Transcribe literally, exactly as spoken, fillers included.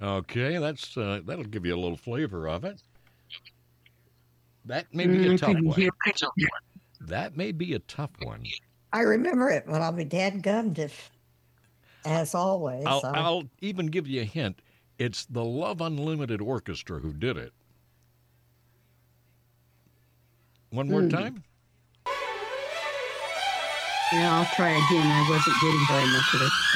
Okay, that's uh, that'll give you a little flavor of it. That may be a tough one. That may be a tough one. I remember it, but I'll be dadgummed if, as always. I'll, so- I'll even give you a hint. It's the Love Unlimited Orchestra who did it. One more Hmm. time. Yeah, I'll try again. I wasn't getting very much of it.